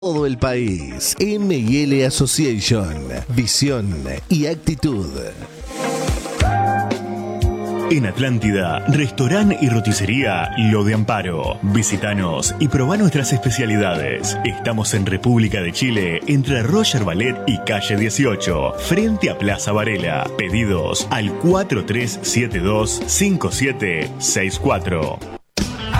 Todo el país. M&L Association. Visión y actitud. En Atlántida, restaurante y roticería Lo de Amparo. Visítanos y probá nuestras especialidades. Estamos en República de Chile, entre Roger Ballet y Calle 18, frente a Plaza Varela. Pedidos al 4372-5764.